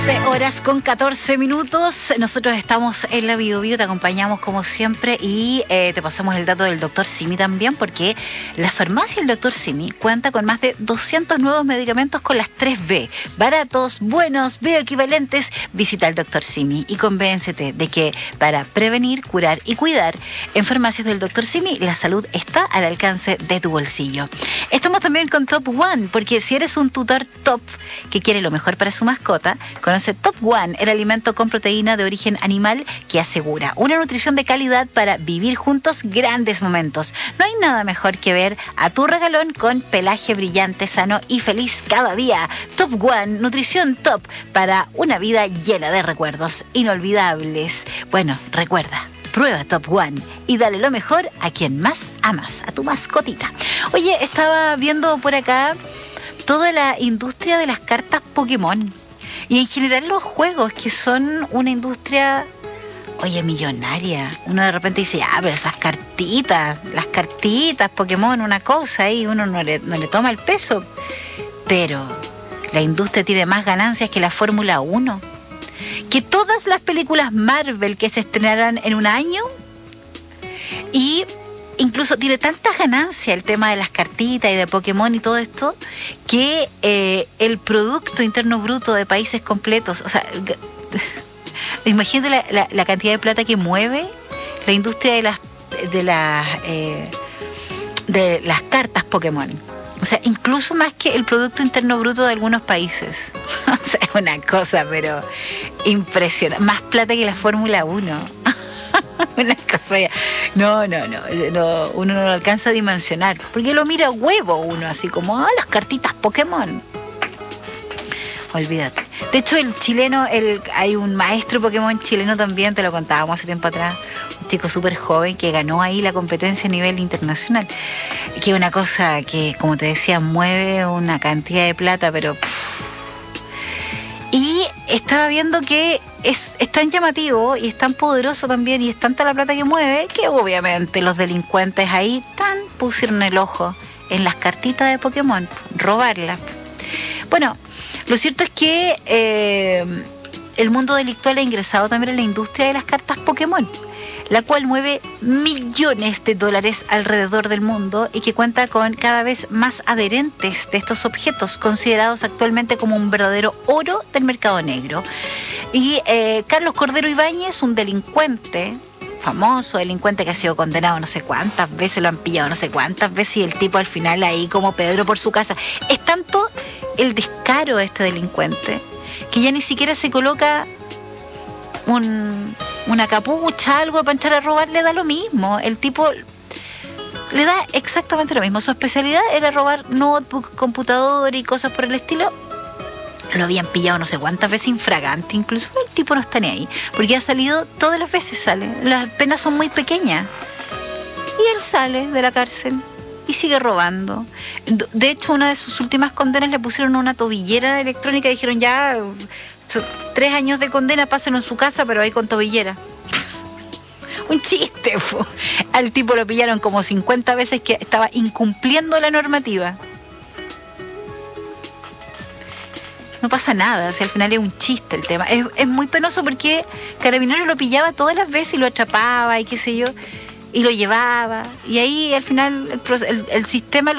Horas con 14 minutos. Nosotros estamos en la Bio Bio, te acompañamos como siempre y te pasamos el dato del Dr. Simi también, porque la farmacia del Dr. Simi cuenta con más de 200 nuevos medicamentos con las 3B, baratos, buenos, bioequivalentes. Visita al Dr. Simi y convéncete de que para prevenir, curar y cuidar, en farmacias del Dr. Simi la salud está al alcance de tu bolsillo. Estamos también con Top One, porque si eres un tutor top que quiere lo mejor para su mascota, conoce Top One, el alimento con proteína de origen animal que asegura una nutrición de calidad para vivir juntos grandes momentos. No hay nada mejor que ver a tu regalón con pelaje brillante, sano y feliz cada día. Top One, nutrición top para una vida llena de recuerdos inolvidables. Bueno, recuerda, prueba Top One y dale lo mejor a quien más amas, a tu mascotita. Oye, estaba viendo por acá toda la industria de las cartas Pokémon. Y en general los juegos, que son una industria, oye, millonaria. Uno de repente dice, pero esas cartitas, las cartitas, Pokémon, una cosa ahí, uno no le toma el peso. Pero la industria tiene más ganancias que la Fórmula 1. Que todas las películas Marvel que se estrenarán en un año. Y incluso tiene tantas ganancias el tema de las cartitas y de Pokémon y todo esto, que el Producto Interno Bruto de países completos, o sea, imagínate la cantidad de plata que mueve la industria de las cartas Pokémon. O sea, incluso más que el Producto Interno Bruto de algunos países. O sea, es una cosa, pero impresionante. Más plata que la Fórmula 1. Una cosa ya. No, uno no lo alcanza a dimensionar, porque lo mira huevo uno, así como, las cartitas Pokémon. Olvídate. De hecho, el chileno, hay un maestro Pokémon chileno también, te lo contábamos hace tiempo atrás, un chico súper joven que ganó ahí la competencia a nivel internacional, que es una cosa que, como te decía, mueve una cantidad de plata, pero... Y estaba viendo que es tan llamativo y es tan poderoso también y es tanta la plata que mueve, que obviamente los delincuentes ahí pusieron el ojo en las cartitas de Pokémon, robarlas. Bueno, lo cierto es que el mundo delictual ha ingresado también en la industria de las cartas Pokémon, la cual mueve millones de dólares alrededor del mundo y que cuenta con cada vez más adherentes de estos objetos, considerados actualmente como un verdadero oro del mercado negro. Y Carlos Cordero Ibáñez, un delincuente, famoso delincuente que ha sido condenado no sé cuántas veces, lo han pillado no sé cuántas veces, y el tipo al final ahí como Pedro por su casa. Es tanto el descaro de este delincuente que ya ni siquiera se coloca una capucha, algo para entrar a robar, le da lo mismo. El tipo le da exactamente lo mismo. Su especialidad era robar notebook, computador y cosas por el estilo. Lo habían pillado no sé cuántas veces infragante, incluso el tipo no está ni ahí, porque ha salido, todas las veces sale, las penas son muy pequeñas y él sale de la cárcel y sigue robando. De hecho, una de sus últimas condenas le pusieron una tobillera electrónica y dijeron, ya 3 años de condena, pásenlo en su casa, pero ahí con tobillera. Un chiste, al tipo lo pillaron como 50 veces que estaba incumpliendo la normativa. No pasa nada, si al final es un chiste el tema. Es muy penoso porque Carabineros lo pillaba todas las veces y lo atrapaba y qué sé yo, y lo llevaba. Y ahí al final el sistema